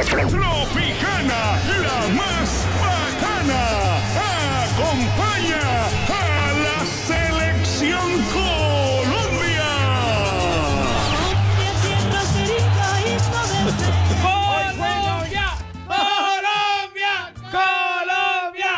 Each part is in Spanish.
Tropicana, la más bacana, acompaña a la selección Colombia. ¡Colombia! ¡Colombia! ¡Colombia!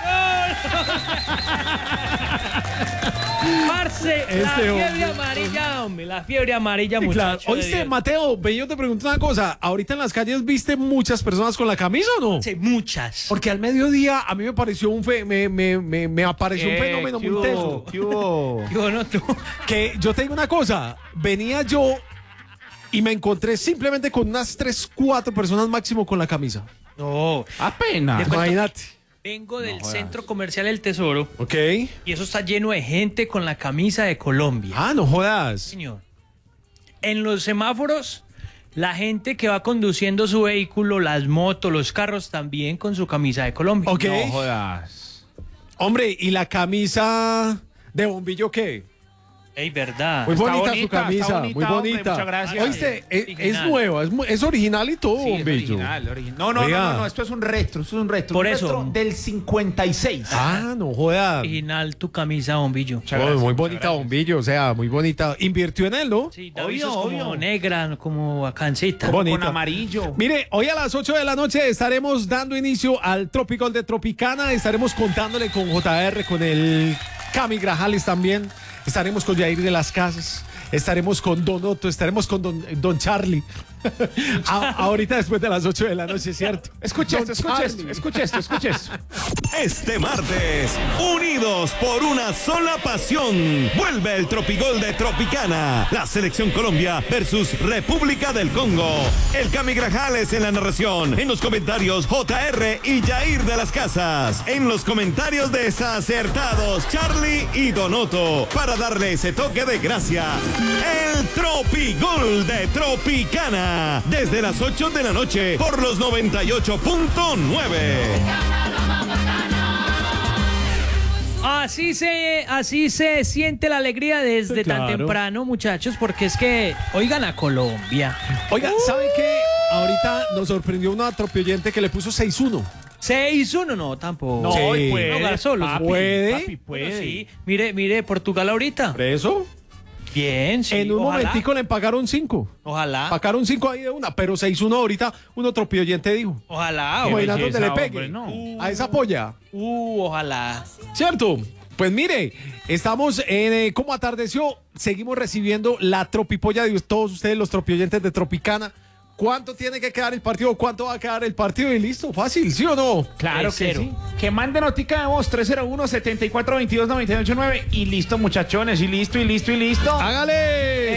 Parce, la fiebre amarilla, hombre, la fiebre amarilla, Sí, claro. muchacho. Oíste, Mateo, ve, yo te pregunto una cosa. ¿Ahorita en las calles viste muchas personas con la camisa o no? Sí, muchas. Porque al mediodía a mí me pareció me apareció un fenómeno muy teso. ¿Qué hubo? Yo no, tú. Que yo te digo una cosa, venía yo y me encontré simplemente con unas 3, 4 personas máximo con la camisa. No. Apenas. De cuento- Imagínate. Vengo del centro comercial El Tesoro Ok. y eso está lleno de gente con la camisa de Colombia. Ah, no jodas. Señor. En los semáforos, la gente que va conduciendo su vehículo, las motos, los carros, también con su camisa de Colombia. Ok. No jodas. Hombre, ¿y la camisa de bombillo qué? Ey, verdad. Muy Está bonita, bonita, su camisa, está bonita, muy hombre, bonita. muchas gracias. Oíste, es Original. nueva, es original y todo, Sí, es bombillo. original. No, Oiga. no, esto es un retro, Por un eso. retro del 56. Ah, no jodas. Original tu camisa, bombillo. Muchas Oh, gracias, muy muchas bonita, gracias. bombillo, o sea, muy bonita. Invirtió en él, ¿no? Sí, David, es Obvio, como obvio. negra, como bacancita. Bonita. Con amarillo. Mire, hoy a las 8 de la noche estaremos dando inicio al Tropical de Tropicana. Estaremos contándole con JR, con el Cami Grajales también. Estaremos con Yair de las Casas. Estaremos con Don Otto. Estaremos con Don Charlie. Ahorita después de las 8 de la noche, ¿cierto? Escucha Don esto, escucha esto, Charlie. escucha esto, escucha esto. Este martes, unidos por una sola pasión, vuelve el Tropigol de Tropicana, la selección Colombia versus República del Congo. El Cami Grajales en la narración, en los comentarios JR y Yair de las Casas, en los comentarios desacertados Charlie y Donoto, para darle ese toque de gracia. El Tropigol de Tropicana, desde las 8 de la noche por los 98.9. Así se siente la alegría desde tan Claro. temprano, muchachos, porque es que oigan a Colombia. Oiga, ¿saben qué? Ahorita nos sorprendió una tropioyente que le puso 6-1. 6-1, no, tampoco. No, Sí. puede, No, jugar solos. papi, ¿puede? Papi, Bueno, puede. sí. Mire, Portugal ahorita. ¿Por eso? Bien, sí. En un ojalá. momentico le pagaron 5. Ojalá. Pagaron 5 ahí de una, pero 6-1 ahorita, uno tropioyente dijo. Ojalá. Qué Imagina belleza, donde le hombre, pegue. no. A esa polla. Ojalá. ¿Cierto? Pues mire, estamos en ¿cómo atardeció? Seguimos recibiendo la tropipolla de todos ustedes, los tropioyentes de Tropicana. ¿Cuánto tiene que quedar el partido? ¿Cuánto va a quedar el partido? Y listo, fácil, ¿sí o no? Claro que 3-0. sí. Que mande notica de voz 301-7422-989 y listo, muchachones, y listo. ¡Hágale!